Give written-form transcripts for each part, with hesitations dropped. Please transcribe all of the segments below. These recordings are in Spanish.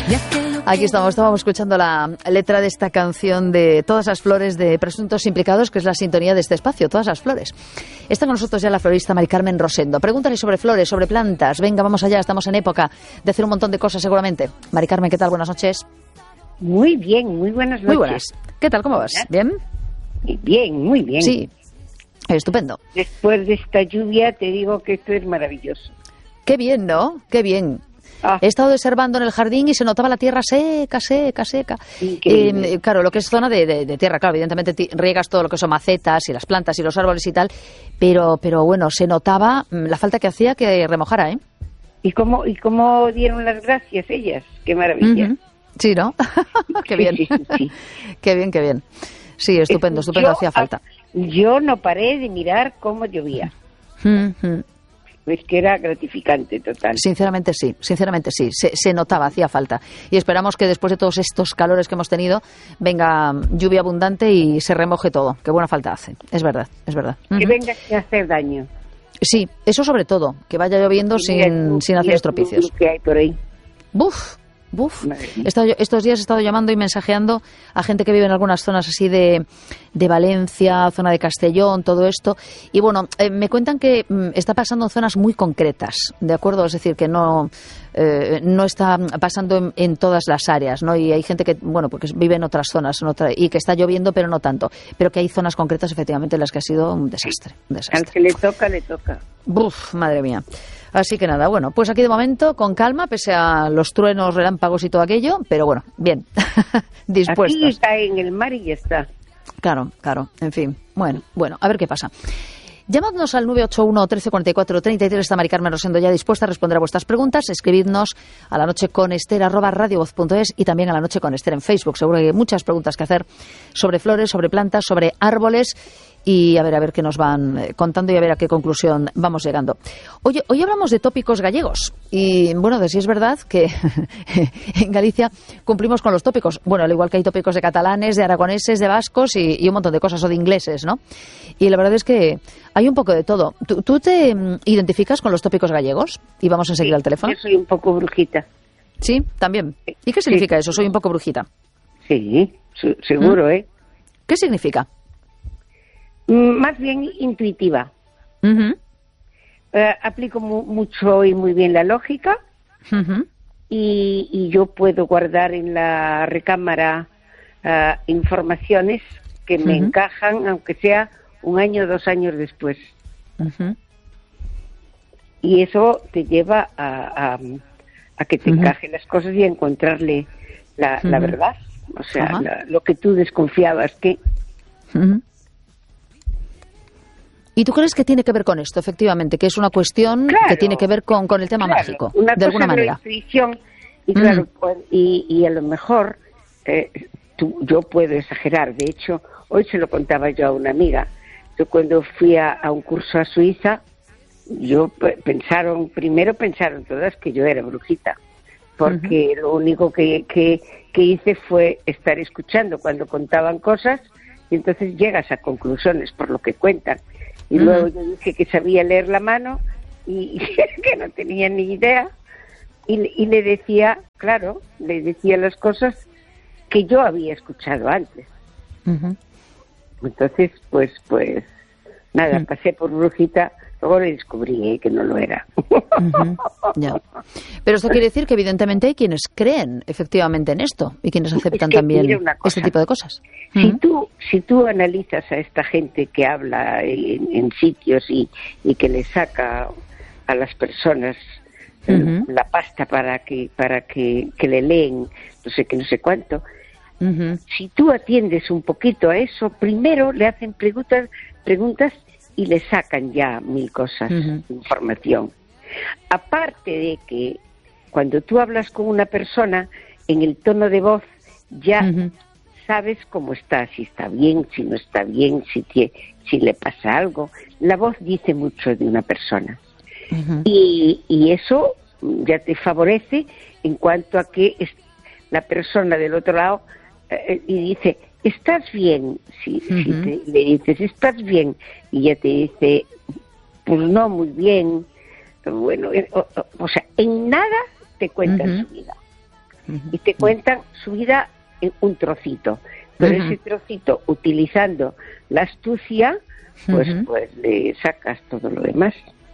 Aquí estábamos escuchando la letra de esta canción de Todas las flores de Presuntos Implicados, que es la sintonía de este espacio, Todas las flores. Está con nosotros ya la florista Mari Carmen Rosendo. Pregúntale sobre flores, sobre plantas. Venga, vamos allá, estamos en época de hacer un montón de cosas seguramente. Mari Carmen, ¿qué tal? Buenas noches. Muy bien, muy buenas noches. Muy buenas. ¿Qué tal? ¿Cómo vas? ¿Bien? Bien, muy bien. Sí, estupendo. Después de esta lluvia te digo que esto es maravilloso. Qué bien, ¿no? Qué bien. He estado observando en el jardín y se notaba la tierra seca. Claro, lo que es zona de tierra, claro, evidentemente riegas todo lo que son macetas y las plantas y los árboles y tal, pero bueno, se notaba la falta que hacía que remojara, ¿eh? ¿Y cómo dieron las gracias ellas? Qué maravilla. Uh-huh. Sí, ¿no? Qué bien. Sí. Qué bien. Sí, estupendo, hacía falta. Yo no paré de mirar cómo llovía. Uh-huh. Pues que era gratificante total. Sinceramente sí, se notaba, hacía falta. Y esperamos que después de todos estos calores que hemos tenido, venga lluvia abundante y se remoje todo, que buena falta hace, es verdad. Que venga sin hacer daño. Sí, eso sobre todo, que vaya lloviendo sin hacer estropicios. Lo que hay por ahí. Buf. Estos días he estado llamando y mensajeando a gente que vive en algunas zonas así de Valencia, zona de Castellón, todo esto. Y bueno, me cuentan que está pasando en zonas muy concretas, ¿de acuerdo? Es decir, que no está pasando en todas las áreas, ¿no? Y hay gente que, bueno, porque vive en otras zonas y que está lloviendo, pero no tanto. Pero que hay zonas concretas, efectivamente, en las que ha sido un desastre. Al que le toca. Buf, madre mía. Así que nada, bueno, pues aquí de momento con calma, pese a los truenos, relámpagos y todo aquello, pero bueno, bien, dispuestos. Aquí está en el mar y ya está. Claro, en fin, bueno, a ver qué pasa. Llamadnos al 981 1344 33, está Mari Carmen Rosendo ya dispuesta a responder a vuestras preguntas. Escribidnos a lanocheconester@radiovoz.es y también a La Noche con Ester en Facebook. Seguro que hay muchas preguntas que hacer sobre flores, sobre plantas, sobre árboles. Y a ver qué nos van contando y a ver a qué conclusión vamos llegando. Hoy hablamos de tópicos gallegos y bueno, de si es verdad que en Galicia cumplimos con los tópicos. Bueno, al igual que hay tópicos de catalanes, de aragoneses, de vascos y un montón de cosas, o de ingleses, ¿no? Y la verdad es que hay un poco de todo. ¿Tú te identificas con los tópicos gallegos? Y vamos a seguir al teléfono. Yo soy un poco brujita. Sí, también. ¿Y qué significa eso? Soy un poco brujita. Sí, seguro, ¿Qué significa? Más bien intuitiva. Uh-huh. Aplico mucho y muy bien la lógica. Uh-huh. y yo puedo guardar en la recámara informaciones que me encajan, aunque sea 1 año o 2 años después. Uh-huh. Y eso te lleva a que te encajen las cosas y a encontrarle la verdad. O sea, lo que tú desconfiabas que... Uh-huh. ¿Y tú crees que tiene que ver con esto, efectivamente? Que es una cuestión que tiene que ver con el tema mágico, de alguna manera. Intuición, y claro, y a lo mejor yo puedo exagerar. De hecho, hoy se lo contaba yo a una amiga. Yo cuando fui a un curso a Suiza, primero pensaron todas que yo era brujita, porque lo único que hice fue estar escuchando cuando contaban cosas, y entonces llegas a conclusiones por lo que cuentan. Y luego yo dije que sabía leer la mano y que no tenía ni idea. Y le decía las cosas que yo había escuchado antes. Uh-huh. Entonces, pues nada, pasé por brujita. Luego le descubrí que no lo era. Uh-huh. Ya. Pero esto quiere decir que evidentemente hay quienes creen efectivamente en esto y quienes aceptan también este tipo de cosas. Si tú analizas a esta gente que habla en sitios y que le saca a las personas la pasta para que le leen no sé cuánto, si tú atiendes un poquito a eso, primero le hacen preguntas y le sacan ya 1000 cosas, información. Aparte de que cuando tú hablas con una persona, en el tono de voz ya sabes cómo está, si está bien, si no está bien, si le pasa algo. La voz dice mucho de una persona. Y eso ya te favorece en cuanto a que la persona del otro lado y dice... ¿Estás bien? Si le dices, ¿estás bien? Y ella te dice, pues no, muy bien. Bueno, o sea, en nada te cuentan su vida. y te cuentan su vida en un trocito. Pero ese trocito, utilizando la astucia, pues le sacas todo lo demás.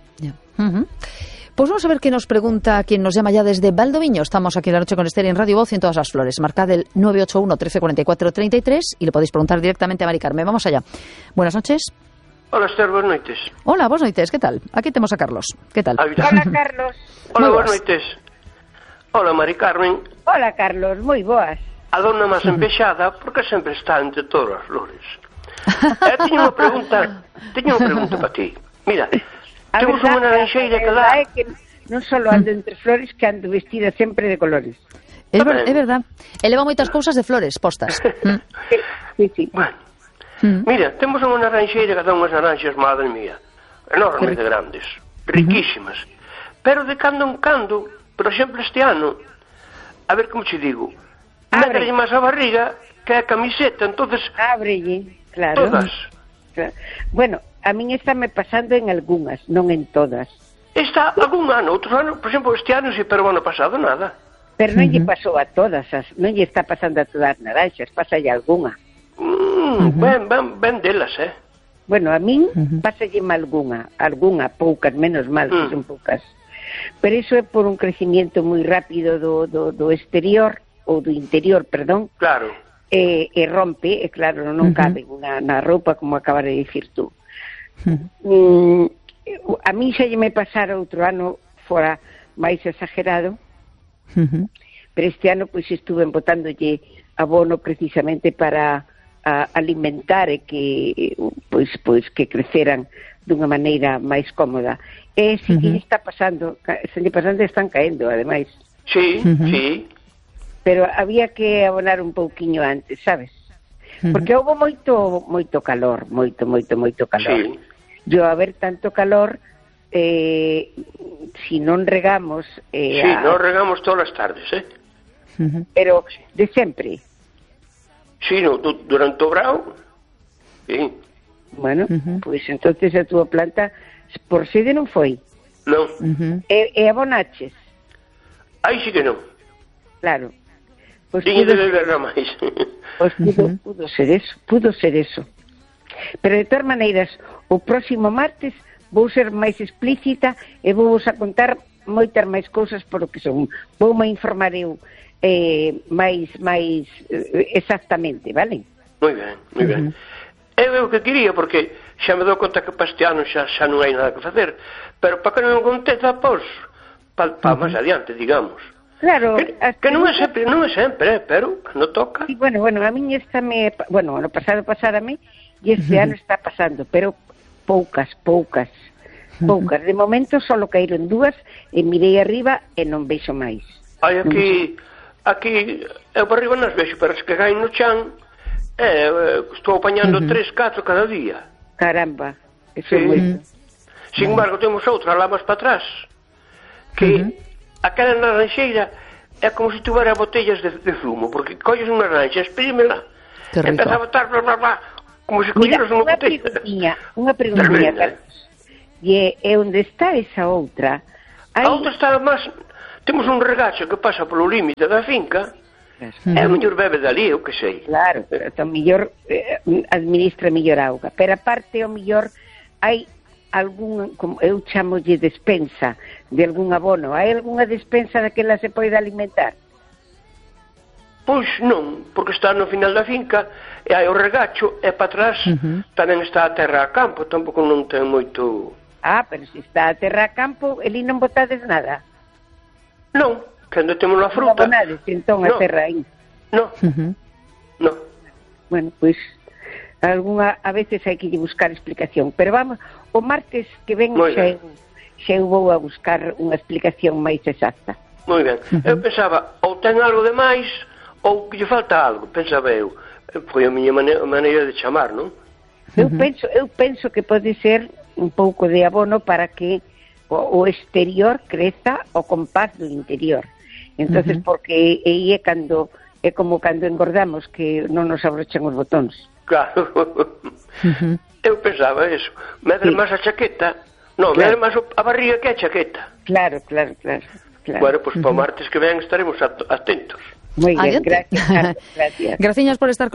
Pues vamos a ver qué nos pregunta quien nos llama ya desde Valdoviño. Estamos aquí en La Noche con Esther en Radio Voz y en Todas las Flores. Marcad el 981 13 44 33 y le podéis preguntar directamente a Mari Carmen. Vamos allá. Buenas noches. Hola, Esther, boas noites. Hola, boas noites, ¿qué tal? Aquí tenemos a Carlos. ¿Qué tal? Hola, Carlos. Hola, boas noites. Hola, Mari Carmen. Hola, Carlos, moi boas. A dona máis empexada, porque sempre está entre todas as flores. Teño unha pregunta para ti. Mira, temos unha naranxeira que dá... É que non só ando entre flores, que ando vestida sempre de colores. É verdad. Eleva moitas cousas de flores postas. Sí. Bueno, mira, temos unha naranxeira que dá unhas naranxas, madre mía, enormes de grandes, riquísimas. Pero de cando en cando, por exemplo, este ano, a ver como te digo, mételle máis a barriga que a camiseta, entonces... Ábrelle, claro. Todas. Claro. Bueno, a min está me pasando en algunhas, non en todas. Está algún ano, outro ano, por exemplo, este ano, sí, pero o ano pasado nada. Pero non lle pasou a todas, non lle está pasando a todas as naranxas, pasalle algunha. Ben delas, Bueno, a min pasalle algunha, poucas, menos mal, que son poucas. Pero iso é por un crecimiento moi rápido do exterior, ou do interior, perdón. Claro. E rompe, e claro, non cabe na roupa, como acabas de dicir tú. A mí xa lle me pasara outro ano fora máis exagerado, pero este ano pois estuve botándolle abono precisamente para alimentar e que pois que creceran dunha maneira máis cómoda. E se que está pasando, están caendo, ademais. Sí, sí. Pero había que abonar un pouquiño antes, sabes? Porque houve moito calor, moito calor. Sí. Yo, a ver tanto calor, si non regamos... non regamos todas as tardes, Pero de sempre. Sí, durante o verão, sí. Bueno, pois entonces a túa planta por sede non foi. Non. E abonaches. Aí sí que non. Claro. Pois tiñe de beber nada máis. Pois pudo ser eso. Pero de todas maneiras, o próximo martes vou ser máis explícita e vou vos a contar moitas máis cousas por o que son. Voume informar eu máis exactamente, vale? Moi ben. Eu o que quería, porque xa me dou conta que para este ano xa non hai nada que facer, pero para que non aconteça, pois, para máis adiante, digamos. Claro, que non é sempre, pero cando toca. Sí, bueno, a min ano pasado pasárame e este ano está pasando, pero poucas. De momento só caíron 2 e mirei arriba e non vexo máis. Hai aquí eu por arriba nas vexo, pero que caen no chan, estou apañando 3, 4 cada día. Caramba, eso é moito. Sin embargo, temos outra lá máis para atrás, que aquela naranxeira é como se tuvera botellas de zumo, porque colles unha naranxa, exprímela, empeza a botar, bla, bla, bla, como se colleras unha botella. Unha preguntinha, Carlos. E onde está esa outra? A outra está máis... Temos un regacho que pasa polo límite da finca, e o mellor bebe dali, eu que sei. Claro, pero o mellor administra mellor auga. Pero aparte, o mellor hai algún, como eu chamolle despensa de algún abono. Hai algunha despensa daquela se pode alimentar? Pois non, porque está no final da finca e hai o regacho e para atrás tamén está a terra a campo, tampouco non ten moito... Pero se está a terra a campo, eli non botades nada? Non, que onde temos a fruta... Non abonades, entón, a terra aí? Non. Bueno, pois... a veces hai que buscar explicación, pero vamos, o martes que ven xa eu vou a buscar unha explicación máis exacta. Moi ben, eu pensaba, ou ten algo de máis ou que lle falta algo, pensaba eu. Foi a miña maneira de chamar, non? Eu penso que pode ser un pouco de abono para que o exterior creza o compás do interior. Entonces, porque é como cando engordamos, que non nos abrochan os botóns. Claro. Eu pensaba eso. Medre máis a chaqueta. Non, medre máis a barriga que a chaqueta. Claro. claro. Bueno, pues para o martes que ven estaremos atentos. Muy bien, Adiante. gracias. Gracias. Graciñas por estar con